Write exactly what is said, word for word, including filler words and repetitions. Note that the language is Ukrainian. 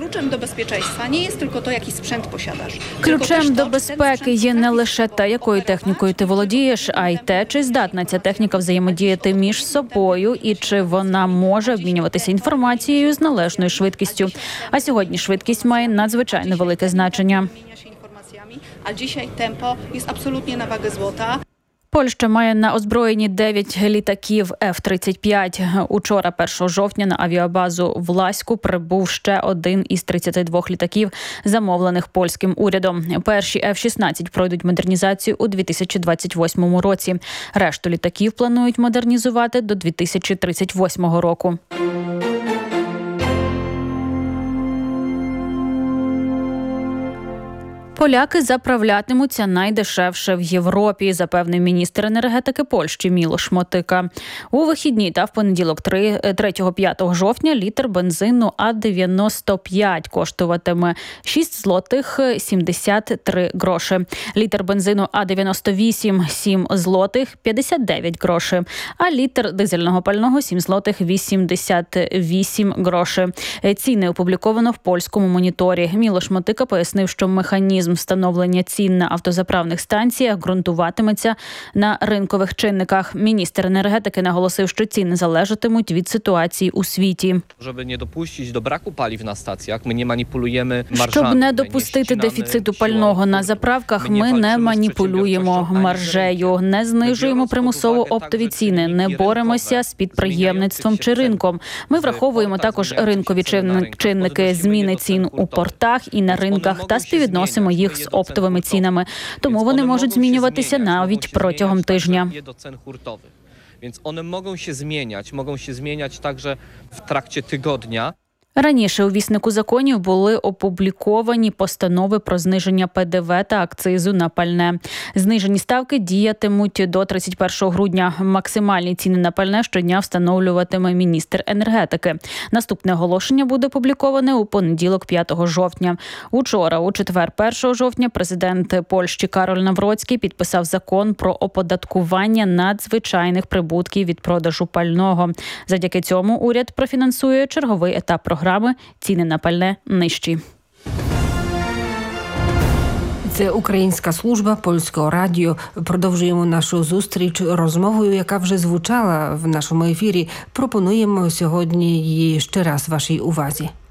Kluczem do bezpieczeństwa nie jest tylko to, jaki sprzęt posiadasz. Ключем до безпеки є не лише те, якою технікою ти володієш, а й те, чи здатна ця техніка взаємодіяти між собою і чи вона може обмінюватися інформацією з належною швидкістю. А сьогодні швидкість має надзвичайно велике значення. А dzisiaj tempo jest absolutnie na wagę złota. Польща має на озброєнні дев'ять літаків Еф тридцять п'ять. Учора, першого жовтня, на авіабазу в Лаську прибув ще один із тридцяти двох літаків, замовлених польським урядом. Перші Еф шістнадцять пройдуть модернізацію у дві тисячі двадцять восьмому році. Решту літаків планують модернізувати до дві тисячі тридцять восьмого року. Поляки заправлятимуться найдешевше в Європі, запевнив міністр енергетики Польщі Мілош Мотика. У вихідні та в понеділок третього-п'ятого жовтня літр бензину А дев'яносто п'ять коштуватиме шість злотих сімдесят три гроші. Літр бензину А дев'яносто вісім – сім злотих п'ятдесят дев'ять гроші, а літр дизельного пального – сім злотих вісімдесят вісім гроші. Ціни опубліковано в польському моніторі. Мілош Мотика пояснив, що механізм встановлення цін на автозаправних станціях ґрунтуватиметься на ринкових чинниках. Міністр енергетики наголосив, що ціни залежатимуть від ситуації у світі. Щоб не допустити до браку палів на стаціях, ми не маніпулюємо маржами. Щоб не допустити дефіциту пального на заправках, ми не маніпулюємо маржею, не знижуємо примусово оптові ціни, не боремося з підприємництвом чи ринком. Ми враховуємо також ринкові чинники, зміни цін у портах і на ринках та співвідносимо їх з оптовими цінами. Тому вони можуть змінюватися навіть протягом тижня. Więc one mogą się zmieniać, mogą się zmieniać także w trakcie tygodnia. Раніше у віснику законів були опубліковані постанови про зниження Пе Де Ве та акцизу на пальне. Знижені ставки діятимуть до тридцять першого грудня. Максимальні ціни на пальне щодня встановлюватиме міністр енергетики. Наступне оголошення буде опубліковане у понеділок п'ятого жовтня. Учора, у четвер першого жовтня, президент Польщі Кароль Навроцький підписав закон про оподаткування надзвичайних прибутків від продажу пального. Завдяки цьому уряд профінансує черговий етап програми «Ціни на пальне нижчі». Це Українська служба Польського радіо. Продовжуємо нашу зустріч розмовою, яка вже звучала в нашому ефірі. Пропонуємо сьогодні її ще раз вашій увазі.